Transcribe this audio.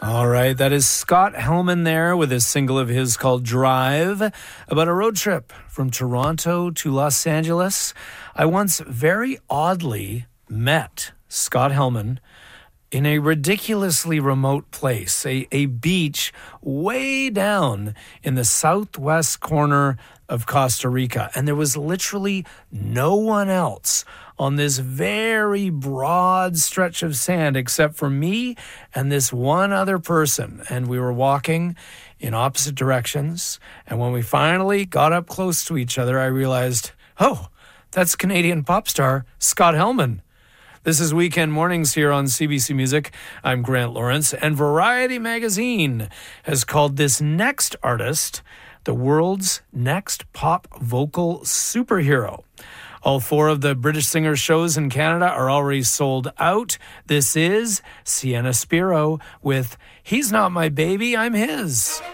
All right, that is Scott Helman there with a single of his called Drive, about a road trip from Toronto to Los Angeles. I once very oddly met Scott Helman in a ridiculously remote place, a beach way down in the southwest corner of Costa Rica. And there was literally no one else on this very broad stretch of sand except for me and this one other person. And we were walking in opposite directions. And when we finally got up close to each other, I realized, oh, that's Canadian pop star Scott Helman. This is Weekend Mornings here on CBC Music. I'm Grant Lawrence, and Variety Magazine has called this next artist the world's next pop vocal superhero. All 4 of the British Singer shows in Canada are already sold out. This is Sienna Spiro with He's Not My Baby, I'm His.